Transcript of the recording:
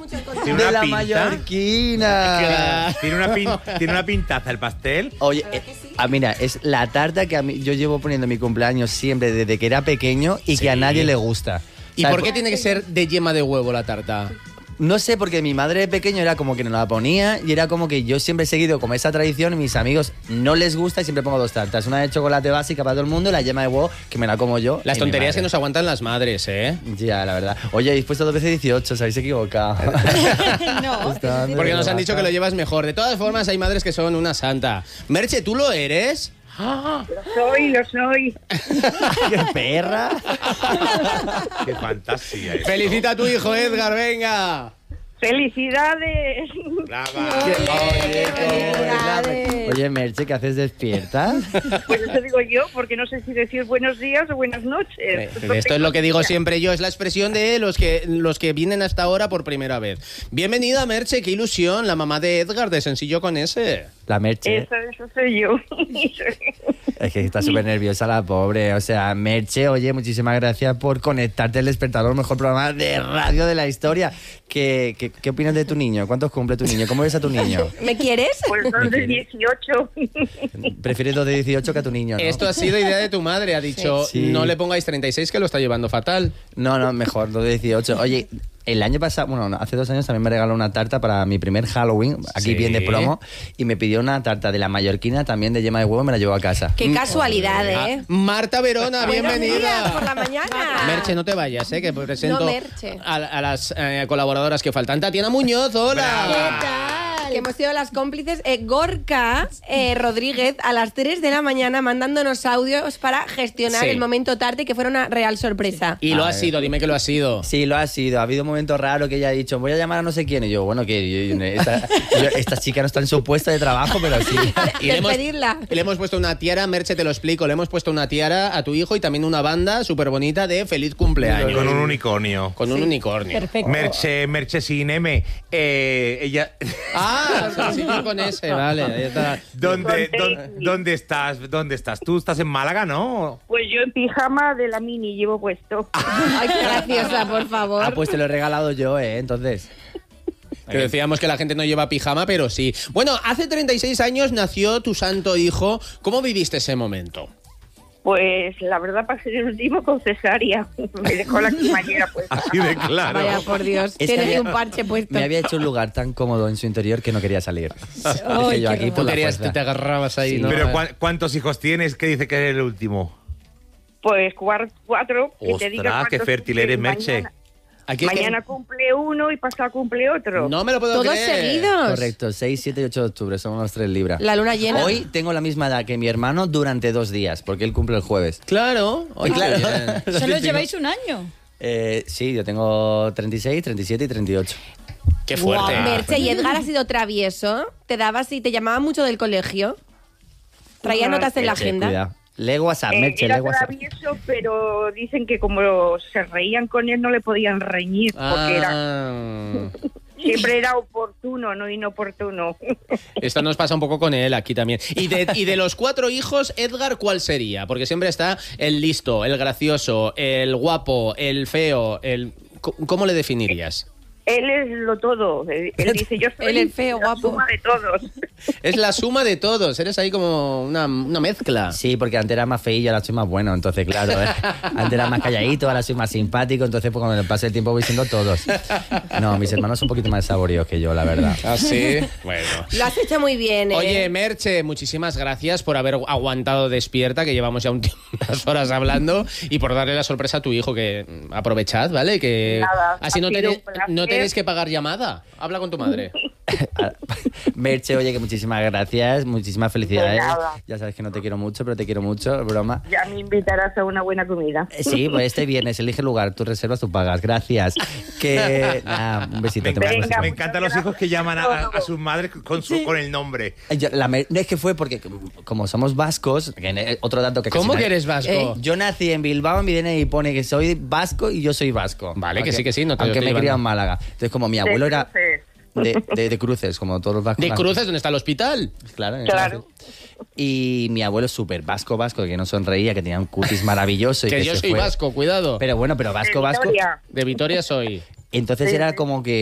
de la pinta. mallorquina. Tiene una pintaza el pastel. Oye, mira, es la tarta que yo llevo poniendo en mi cumpleaños siempre desde que era pequeño y que a nadie le gusta. ¿Y por qué tiene que ser de yema de huevo la tarta? No sé, porque mi madre de pequeño era como que nos la ponía y era como que yo siempre he seguido como esa tradición y mis amigos no les gusta y siempre pongo dos tartas. Una de chocolate básica para todo el mundo y la yema de huevo que me la como yo. Las tonterías que nos aguantan las madres, ¿eh? Ya, la verdad. Oye, habéis puesto 2 veces 18, os habéis equivocado. No. Porque nos han dicho que lo llevas mejor. De todas formas, hay madres que son una santa. Merche, ¿tú lo eres? Lo soy. ¡Qué perra! ¡Qué fantasía es! Felicita a tu hijo, Edgar, venga. ¡Felicidades! Oye, Merche, ¿qué haces despierta? Pues eso digo yo, porque no sé si decir buenos días o buenas noches. Esto es lo que digo siempre yo, es la expresión de los que vienen hasta ahora por primera vez. Bienvenida, Merche, qué ilusión, la mamá de Edgar, de Sencillo con S. La Merche. Eso soy yo. Es que está súper nerviosa la pobre. O sea, Merche, oye, muchísimas gracias por conectarte al Despertador, el mejor programa de radio de la historia. ¿Qué opinas de tu niño? ¿Cuántos cumple tu niño? ¿Cómo ves a tu niño? ¿Me quieres? Pues son de 18. Prefieres 2 de 18 que a tu niño, ¿no? Esto ha sido idea de tu madre, ha dicho, Sí. no le pongáis 36 que lo está llevando fatal. No, mejor, 2 de 18. Oye, el año pasado, bueno, no, hace 2 años también me regaló una tarta para mi primer Halloween, aquí Sí. bien de promo, y me pidió una tarta de la mallorquina también de yema de huevo y me la llevó a casa. Qué casualidad, ¿eh? Marta Verona, Buenos días, bienvenida. por la mañana. Merche, no te vayas, que presento No, Merche. a las colaboradoras que faltan. Tatiana Muñoz, hola. ¿Qué tal? Que hemos sido las cómplices. Gorka Rodríguez a las 3 de la mañana mandándonos audios para gestionar Sí. el momento tarde, que fuera una real sorpresa. Y lo A ha ver. sido, dime que lo ha sido. Sí, lo ha sido. Ha habido un momento raro que ella ha dicho, voy a llamar a no sé quién. Y yo, bueno, que esta chica no está en su puesto de trabajo, pero sí. Y le hemos- Despedirla. Le hemos puesto una tiara, Merche, te lo explico, le hemos puesto una tiara a tu hijo y también una banda súper bonita de feliz cumpleaños. Con un unicornio. Con un unicornio. Perfecto. Merche sin M. Ella... Ah, sencillo con ese, vale, ahí está. ¿Dónde estás? ¿Dónde estás? Tú estás en Málaga, ¿no? Pues yo en pijama de la mini llevo puesto. Ay, qué graciosa, por favor. Ah, pues te lo he regalado yo, entonces. Que decíamos que la gente no lleva pijama, pero sí. Bueno, hace 36 años nació tu santo hijo. ¿Cómo viviste ese momento? Pues la verdad pasé el último con cesárea. Me dejó la cremallera puesta. Así de claro. Vaya, por Dios. Es que Tienes había- un parche puesto. Me había hecho un lugar tan cómodo en su interior que no quería salir. Ay, Dije yo qué aquí horror. por la Tú fuerza. te agarrabas ahí, Sí. ¿no? Pero ¿cuántos hijos tienes? ¿Qué dice que eres el último? Pues 4. Que te diga Ostras, qué cuántos fértil cumplen eres, Merche. mañana. Aquí- Mañana cumple uno y pasado cumple otro. No me lo puedo Todos creer. seguidos. Correcto, 6, 7 y 8 de octubre, son unos 3 libras. La luna llena. Hoy tengo la misma edad que mi hermano durante 2 días, porque él cumple el jueves. Claro. Oye, Claro. bien. Solo lleváis un año. Sí, yo tengo 36, 37 y 38. Qué fuerte. Guau, Merche, ¿y Edgar ha sido travieso? ¿Te daba y te llamaba mucho del colegio? ¿Traía notas en la Merche, agenda? cuidado. Lee WhatsApp, Merche, Era lee WhatsApp. travieso, pero dicen que como se reían con él no le podían reñir, porque siempre era oportuno, no inoportuno. Esto nos pasa un poco con él aquí también. Y de los 4 hijos, Edgar, ¿cuál sería? Porque siempre está el listo, el gracioso, el guapo, el feo, ¿Cómo le definirías? Él es lo todo. Él dice, yo soy Él es feo, la guapo. suma de todos. Es la suma de todos. Eres ahí como una mezcla. Sí, porque antes era más feillo, ahora soy más bueno, entonces claro, antes era más calladito, ahora soy más simpático, entonces pues cuando le pase el tiempo voy siendo todos. No, mis hermanos son un poquito más saboríos que yo, la verdad. ¿Ah, sí? Bueno. Lo has hecho muy bien, ¿eh? Oye, Merche, muchísimas gracias por haber aguantado despierta, que llevamos ya unas horas hablando, y por darle la sorpresa a tu hijo, que aprovechad, ¿vale? Que Nada, así ha no, sido un placer. no tenéis que pagar llamada. Habla con tu madre. Merche, oye, que muchísimas gracias, muchísimas felicidades. De nada. Ya sabes que no te quiero mucho, pero te quiero mucho, broma. Ya me invitarás a una buena comida. Sí, pues este viernes elige lugar, tú reservas, tú pagas, gracias. Que nada, un besito. te mando un besito. Me encantan los hijos que llaman a sus madres con el nombre. Es que fue porque, como somos vascos, otro dato que... casi ¿Cómo nadie- que eres vasco? Yo nací en Bilbao, en mi DNI pone que soy vasco y yo soy vasco. Vale, que sí, no te aunque lo me he estoy criado llevando. en Málaga. Entonces, como mi abuelo era de Cruces, como todos los vascos. ¿De Cruces, donde está el hospital? Claro. Claro. Y mi abuelo es súper vasco, que no sonreía, que tenía un cutis maravilloso. Y Que yo se soy fue. vasco, cuidado. Pero bueno, pero vasco. Victoria. De Vitoria soy. Entonces Sí, era sí. como que